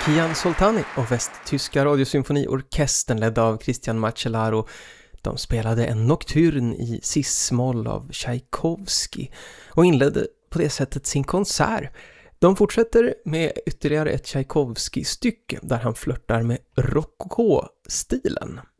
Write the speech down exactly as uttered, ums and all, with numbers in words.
Kian Soltani och västtyska radiosymfoniorkestern ledd av Christian Macellaro. De spelade en nocturn i cis-moll av Tchaikovsky och inledde på det sättet sin konsert. De fortsätter med ytterligare ett Tchaikovsky-stycke där han flörtar med rokoko-stilen.